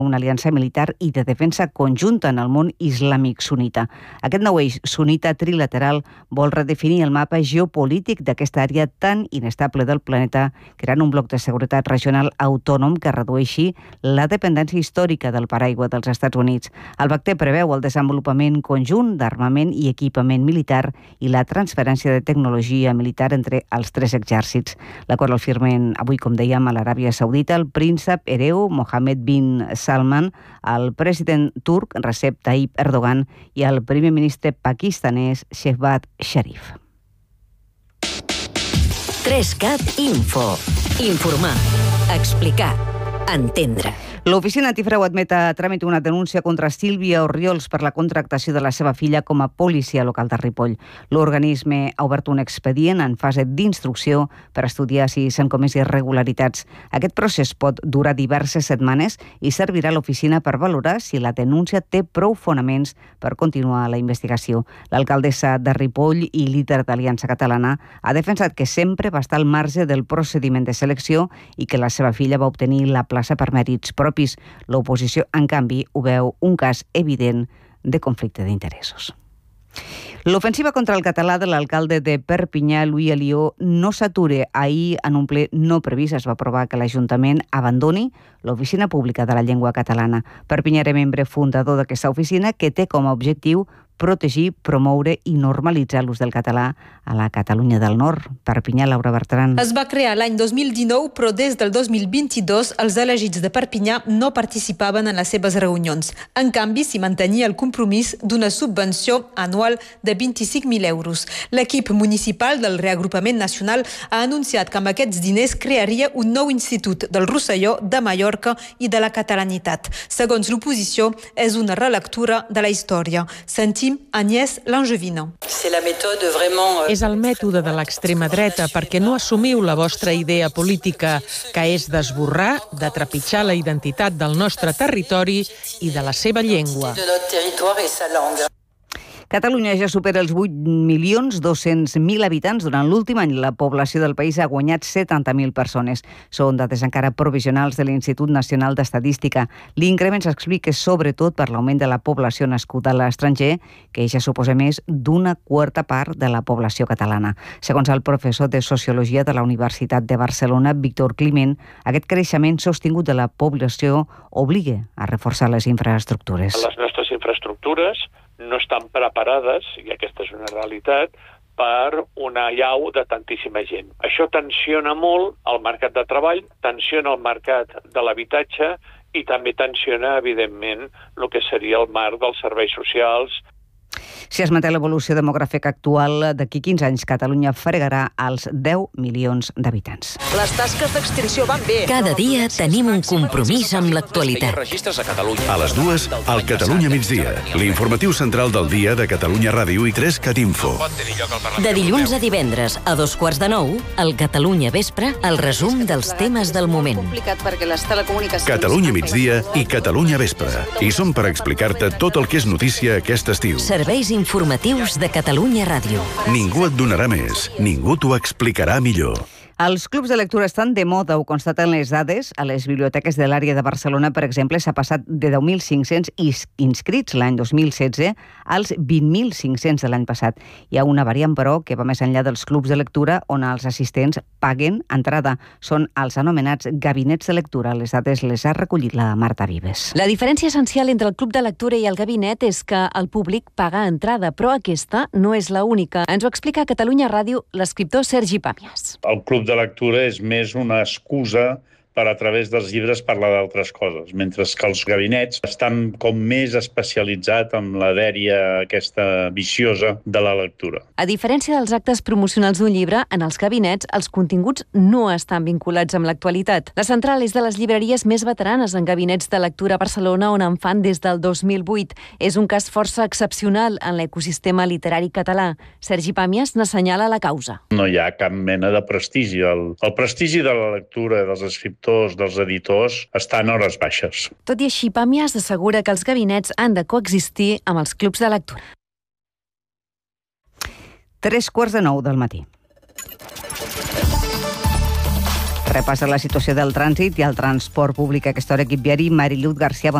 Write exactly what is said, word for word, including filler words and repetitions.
una aliança militar i de defensa conjunta en el món islàmic sunita. Aquest nou eix sunita trilateral vol redefinir el mapa geopolític d'aquesta àrea tan inestable del planeta, creant un bloc de seguretat regional autònom que redueixi la dependència històrica del paraigua dels Estats Units. El pacte preveu el desenvolupament conjunt d'armament i equipament militar i la transferència de tecnologia militar entre els tres exèrcits. L'acord el firmen avui, com dèiem, a l'Aràbia Saudita el príncep hereu Mohammed bin Salman, el president turc Recep Tayyip Erdogan i el primer ministre pakistanès Shehbaz Sharif. tres cat Info. Informar, explicar, entendre. L'Oficina Antifrau admet a tràmit una denúncia contra Sílvia Orriols per la contractació de la seva filla com a policia local de Ripoll. L'organisme ha obert un expedient en fase d'instrucció per estudiar si s'han comès irregularitats. Aquest procés pot durar diverses setmanes i servirà a l'oficina per valorar si la denúncia té prou fonaments per continuar la investigació. L'alcaldessa de Ripoll i líder d'Aliança Catalana ha defensat que sempre va estar al marge del procediment de selecció i que la seva filla va obtenir la plaça per mèrits propis. L'oposició, en canvi, ho veu un cas evident de conflicte d'interessos. L'ofensiva contra el català de l'alcalde de Perpinyà, Louis Alió, no s'atura. Ahir, en un ple no previst, es va aprovar que l'Ajuntament abandoni l'Oficina Pública de la Llengua Catalana. Perpinyà era membre fundador d'aquesta oficina que té com a objectiu protegir, promoure i normalitzar l'ús del català a la Catalunya del Nord. Perpinyà, Laura Bertran. Es va crear l'any dos mil dinou, però des del dos mil vint-i-dos els elegits de Perpinyà no participaven en les seves reunions. En canvi, s'hi mantenia el compromís d'una subvenció anual de vint-i-cinc mil euros. L'equip municipal del Reagrupament Nacional ha anunciat que amb aquests diners crearia un nou institut del Rosselló, de Mallorca i de la catalanitat. Segons l'oposició, és una relectura de la història. Sentim Agnès Langevina. És el mètode de l'extrema dreta perquè no assumiu la vostra idea política, que és d'esborrar, de trepitjar la identitat del nostre territori i de la seva llengua. Catalunya ja supera els vuit milions dos-cents mil habitants. Durant l'últim any, la població del país ha guanyat setanta mil persones. Són dades encara provisionals de l'Institut Nacional d'Estadística. L'increment s'explica sobretot per l'augment de la població nascuda a l'estranger, que ja suposa més d'una quarta part de la població catalana. Segons el professor de Sociologia de la Universitat de Barcelona, Víctor Climent, aquest creixement sostingut de la població obliga a reforçar les infraestructures. Les nostres infraestructures no estan preparades, i aquesta és una realitat, per una allau de tantíssima gent. Això tensiona molt el mercat de treball, tensiona el mercat de l'habitatge i també tensiona, evidentment, el que seria el marc dels serveis socials. Si es manté l'evolució demogràfica actual, d'aquí quinze anys Catalunya fregarà els deu milions d'habitants. Les tasques d'extinció van bé. Cada dia tenim un compromís amb l'actualitat. A les dues, al Catalunya migdia, l'informatiu central del dia de Catalunya Ràdio i tres cat Info. De dilluns a divendres, a dos quarts de nou, al Catalunya Vespre, el resum dels temes del moment. Catalunya migdia i Catalunya Vespre. I som per explicar-te tot el que és notícia aquest estiu. Serveis informatius de Catalunya Ràdio. Ningú et donarà més, ningú t'ho explicarà millor. Els clubs de lectura estan de moda, ho constaten les dades. A les biblioteques de l'àrea de Barcelona, per exemple, s'ha passat de deu mil cinc-cents inscrits l'any dos mil setze als vint mil cinc-cents de l'any passat. Hi ha una variant, però, que va més enllà dels clubs de lectura, on els assistents paguen entrada. Són els anomenats gabinets de lectura. Les dades les ha recollit la Marta Vives. La diferència essencial entre el club de lectura i el gabinet és que el públic paga entrada, però aquesta no és la única. Ens ho explica a Catalunya Ràdio l'escriptor Sergi Pàmies. El club de lectura és més una excusa per a través dels llibres parlar d'altres coses, mentre que els gabinets estan com més especialitzats en la dèria aquesta viciosa de la lectura. A diferència dels actes promocionals d'un llibre, en els gabinets els continguts no estan vinculats amb l'actualitat. La central és de les llibreries més veteranes en gabinets de lectura a Barcelona, on en fan des del dos mil vuit. És un cas força excepcional en l'ecosistema literari català. Sergi Pàmies n'assenyala la causa. No hi ha cap mena de prestigi. El, el prestigi de la lectura dels escriptors, dels editors, estan a hores baixes. Tot i així, Pàmies assegura que els gabinets han de coexistir amb els clubs de lectura. Tres quarts de nou del matí. Repassa la situació del trànsit i el transport públic a aquesta hora. Equip viari, Mariluz García.